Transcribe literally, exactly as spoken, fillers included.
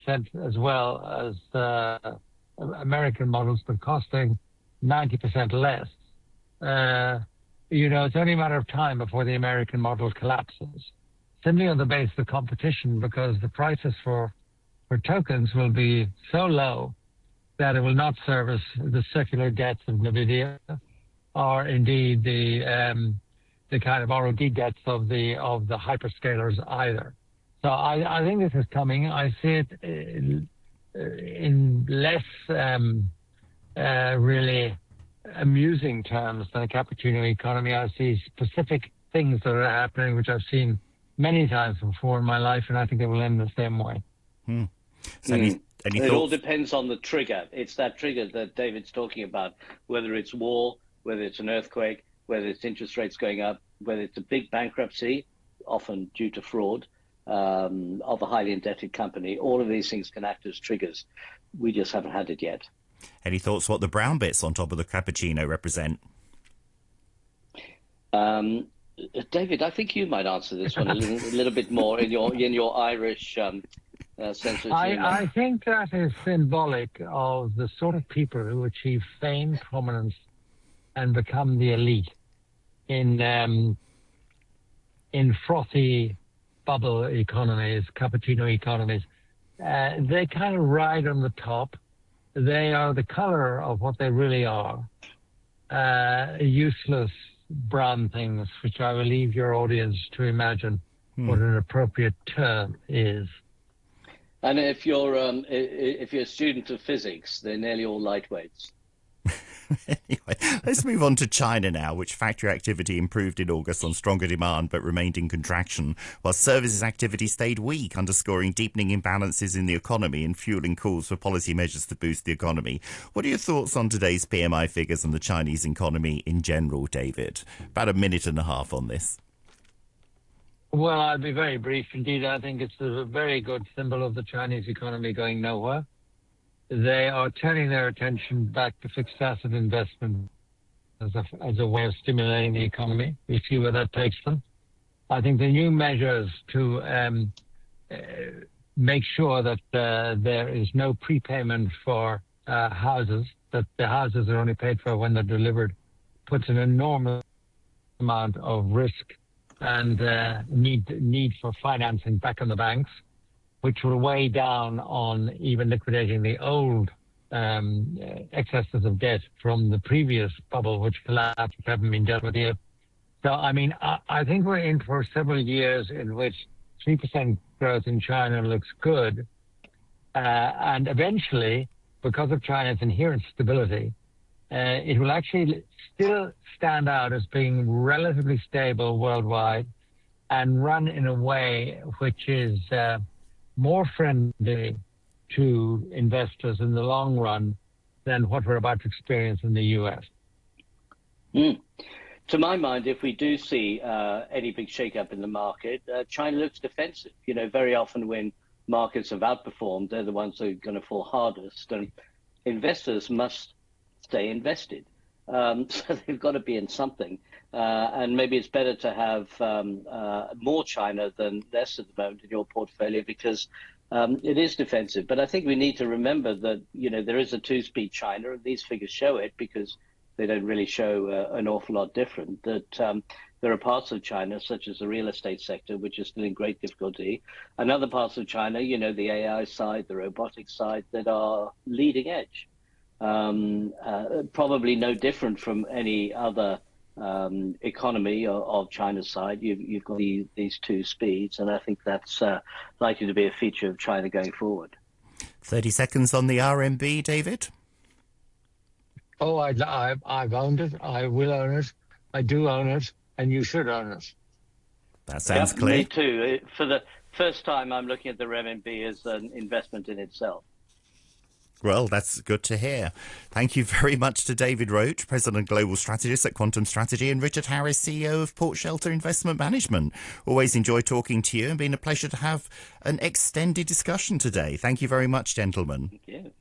percent as well as uh, American models, but costing ninety percent less. Uh, you know, it's only a matter of time before the American model collapses, simply on the basis of competition, because the prices for, for tokens will be so low that it will not service the secular debts of NVIDIA or indeed the um, the kind of R and D debts of the of the hyperscalers either. So I, I think this is coming. I see it in, in less um, uh, really amusing terms than a cappuccino economy. I see specific things that are happening, which I've seen many times before in my life, and I think they will end the same way. Hmm. So any, mm. any it thoughts? all depends on the trigger. It's that trigger that David's talking about, whether it's war, whether it's an earthquake, whether it's interest rates going up, whether it's a big bankruptcy, often due to fraud, um, of a highly indebted company. All of these things can act as triggers. We just haven't had it yet. Any thoughts what the brown bits on top of the cappuccino represent? Um, David, I think you might answer this one a little, a little bit more in your in your Irish um, uh, sense of humor. I, I think that is symbolic of the sort of people who achieve fame, prominence, and become the elite in um, in frothy bubble economies, cappuccino economies. Uh, they kind of ride on the top. They are the color of what they really are. Uh, useless brown things, which I will leave your audience to imagine hmm. what an appropriate term is. And if you're um, if you're a student of physics, they're nearly all lightweights. Anyway, let's move on to China now, which factory activity improved in August on stronger demand but remained in contraction, while services activity stayed weak, underscoring deepening imbalances in the economy and fueling calls for policy measures to boost the economy. What are your thoughts on today's P M I figures and the Chinese economy in general, David? About a minute and a half on this. Well, I'll be very brief indeed. I think it's a very good symbol of the Chinese economy going nowhere. They are turning their attention back to fixed asset investment as a, as a way of stimulating the economy. We see where that takes them. I think the new measures to um, uh, make sure that uh, there is no prepayment for uh, houses, that the houses are only paid for when they're delivered, puts an enormous amount of risk and uh, need need for financing back on the banks, which will weigh down on even liquidating the old um, excesses of debt from the previous bubble, which collapsed, which haven't been dealt with yet. So, I mean, I, I think we're in for several years in which three percent growth in China looks good. Uh, and eventually, because of China's inherent stability, uh, it will actually still stand out as being relatively stable worldwide and run in a way which is uh, more friendly to investors in the long run than what we're about to experience in the U S. Mm. To my mind, if we do see uh, any big shakeup in the market, uh, China looks defensive. You know, very often when markets have outperformed, they're the ones that are going to fall hardest, and investors must stay invested. Um, so they've got to be in something. Uh, and maybe it's better to have um, uh, more China than less at the moment in your portfolio, because um, it is defensive. But I think we need to remember that, you know, there is a two-speed China, and these figures show it because they don't really show uh, an awful lot different, that um, there are parts of China, such as the real estate sector, which is still in great difficulty, and other parts of China, you know, the A I side, the robotics side, that are leading edge. Um, uh, probably no different from any other um, economy of, of China's side. You've, you've got the, these two speeds, and I think that's uh, likely to be a feature of China going forward. thirty seconds on the R M B, David. Oh, I, I, I've owned it. I will own it. I do own it, and you should own it. That sounds yep, clear. Me too. For the first time, I'm looking at the R M B as an investment in itself. Well, that's good to hear. Thank you very much to David Roach, President Global Strategist at Quantum Strategy, and Richard Harris, C E O of Port Shelter Investment Management. Always enjoy talking to you, and been a pleasure to have an extended discussion today. Thank you very much, gentlemen. Thank you.